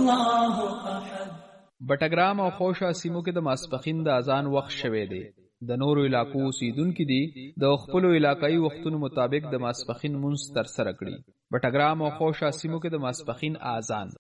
الله أحد. بټګرام او خوشا سیمو کې د ماسپخین د اذان وخت شوه دی. د نورو علاقو اوسیدونکو دي د خپل علاقایي وختونو مطابق د ماسپخین منځ تر سره کړي. بټګرام او خوشا سیمو کې د ماسپخین اذان